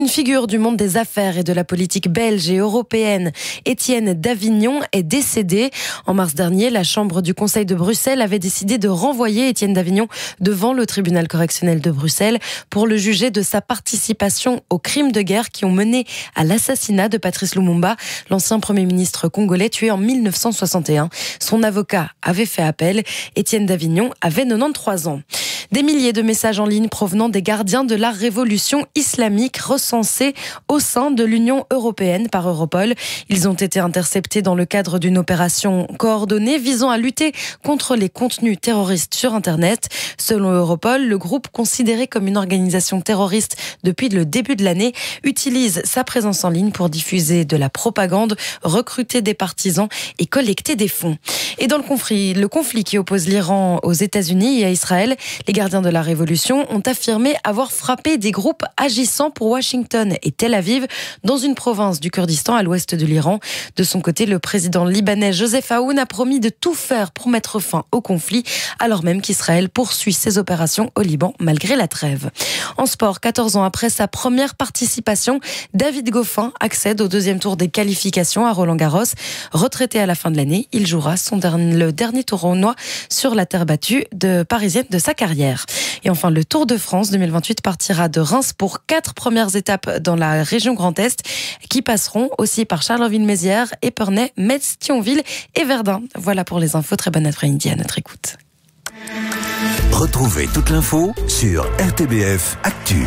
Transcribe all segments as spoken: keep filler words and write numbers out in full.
Une figure du monde des affaires et de la politique belge et européenne, Étienne Davignon, est décédé. En mars dernier, la Chambre du Conseil de Bruxelles avait décidé de renvoyer Étienne Davignon devant le tribunal correctionnel de Bruxelles pour le juger de sa participation aux crimes de guerre qui ont mené à l'assassinat de Patrice Lumumba, l'ancien Premier ministre congolais tué en mille neuf cent soixante et un. Son avocat avait fait appel. Étienne Davignon avait quatre-vingt-treize ans. Des milliers de messages en ligne provenant des gardiens de la révolution islamique recensés au sein de l'Union européenne par Europol. Ils ont été interceptés dans le cadre d'une opération coordonnée visant à lutter contre les contenus terroristes sur Internet. Selon Europol, le groupe, considéré comme une organisation terroriste depuis le début de l'année, utilise sa présence en ligne pour diffuser de la propagande, recruter des partisans et collecter des fonds. Et dans le conflit, le conflit qui oppose l'Iran aux États-Unis et à Israël, les gardiens de la révolution ont affirmé avoir frappé des groupes agissant pour Washington et Tel Aviv dans une province du Kurdistan à l'ouest de l'Iran. De son côté, le président libanais Joseph Aoun a promis de tout faire pour mettre fin au conflit, alors même qu'Israël poursuit ses opérations au Liban malgré la trêve. En sport, quatorze ans après sa première participation, David Goffin accède au deuxième tour des qualifications à Roland-Garros. Retraité à la fin de l'année, il jouera son dernier, le dernier tournoi sur la terre battue de parisienne de sa carrière. Et enfin, le Tour de France deux mille vingt-huit partira de Reims pour quatre premières étapes dans la région Grand Est, qui passeront aussi par Charleville-Mézières, Épernay, Metz, Thionville et Verdun. Voilà pour les infos. Très bon après-midi à notre écoute. Retrouvez toute l'info sur R T B F Actu.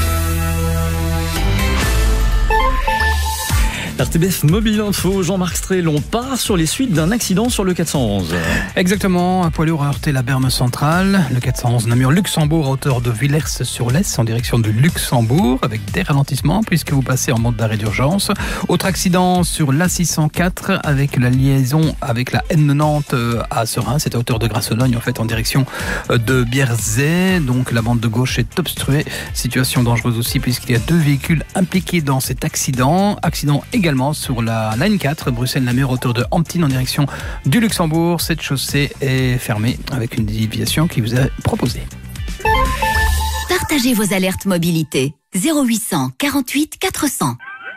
R T B F Mobile Info, Jean-Marc Strel, on part sur les suites d'un accident sur le quatre cent onze. Exactement, un poids lourd a heurté la berme centrale. Le quatre cent onze Namur-Luxembourg à hauteur de Villers-sur-Lez en direction de Luxembourg avec des ralentissements puisque vous passez en mode d'arrêt d'urgence. Autre accident sur l'A six cent quatre avec la liaison avec la N quatre-vingt-dix à Serein, c'est à hauteur de Grassologne en fait en direction de Bierzet. Donc la bande de gauche est obstruée. Situation dangereuse aussi puisqu'il y a deux véhicules impliqués dans cet accident. Accident également sur la ligne quatre, Bruxelles-Namur, hauteur de Hamptine en direction du Luxembourg. Cette chaussée est fermée avec une déviation qui vous est proposée. Partagez vos alertes mobilité. zéro huit cent quarante-huit quatre cents.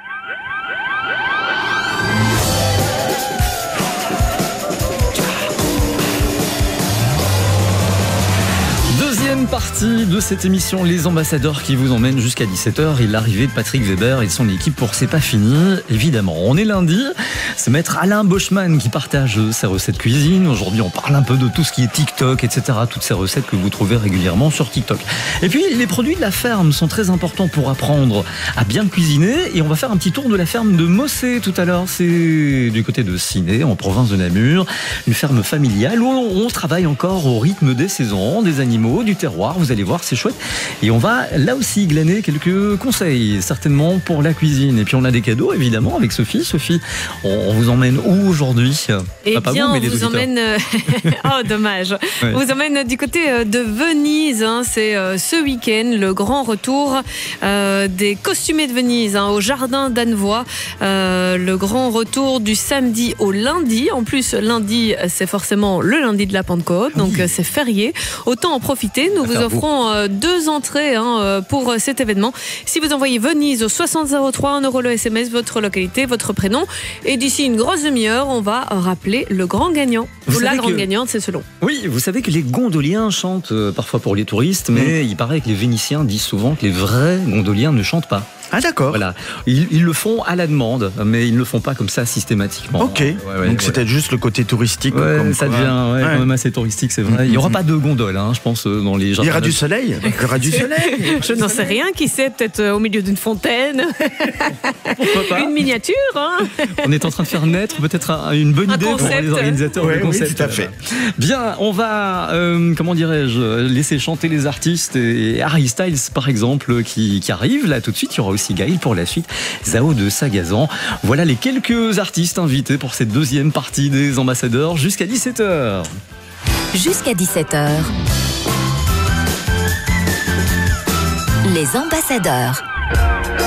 Deuxième partie de cette émission, les ambassadeurs qui vous emmènent jusqu'à dix-sept heures et l'arrivée de Patrick Weber et de son équipe pour C'est pas fini, évidemment. On est lundi, c'est maître Alain Boschman qui partage ses recettes cuisine. Aujourd'hui, on parle un peu de tout ce qui est TikTok, et cetera. Toutes ces recettes que vous trouvez régulièrement sur TikTok. Et puis, les produits de la ferme sont très importants pour apprendre à bien cuisiner. Et on va faire un petit tour de la ferme de Mossé tout à l'heure. C'est du côté de Ciney, en province de Namur. Une ferme familiale où on travaille encore au rythme des saisons, des animaux, du terroir, vous allez voir, c'est chouette. Et on va là aussi glaner quelques conseils, certainement pour la cuisine. Et puis on a des cadeaux, évidemment, avec Sophie. Sophie, on, on vous emmène où aujourd'hui? Eh pas bien, vous, mais on les vous auditeurs. emmène... oh, dommage. Ouais. On vous emmène du côté de Venise. Hein. C'est euh, ce week-end, le grand retour euh, des costumés de Venise, hein, au Jardin d'Annevoie. Euh, le grand retour du samedi au lundi. En plus, lundi, c'est forcément le lundi de la Pentecôte, donc oui. C'est férié. Autant en profiter. Nous vous offrons euh, deux entrées hein, pour euh, cet événement. Si vous envoyez Venise au soixante zéro trois, un euro le S M S, votre localité, votre prénom. Et d'ici une grosse demi-heure, on va rappeler le grand gagnant. Vous Ou la grande que... gagnante, c'est selon. Oui, vous savez que les gondoliens chantent euh, parfois pour les touristes, mais mmh. il paraît que les Vénitiens disent souvent que les vrais gondoliens ne chantent pas. Ah d'accord. Voilà, ils, ils le font à la demande, mais ils ne le font pas comme ça systématiquement. Ok. Ouais, ouais, Donc ouais. C'était juste le côté touristique. Ouais, comme ça quoi. devient ouais, ouais. quand même assez touristique, c'est vrai. Mm-hmm. Il n'y aura pas de gondole, hein, je pense, dans les jardins. Il y aura du soleil. Il y aura du soleil. Je n'en sais rien. Qui sait, peut-être au milieu d'une fontaine. Pourquoi pas. Une miniature. Hein. On est en train de faire naître peut-être un, une bonne un idée concept. pour les organisateurs. Ouais, du concept. Oui, tout à fait. Bien, on va, euh, comment dirais-je, laisser chanter les artistes et Harry Styles par exemple qui, qui arrive là tout de suite. Il y aura aussi Gaël pour la suite. Zao de Sagazan. Voilà les quelques artistes invités pour cette deuxième partie des ambassadeurs jusqu'à dix-sept heures. Jusqu'à dix-sept heures. Les ambassadeurs.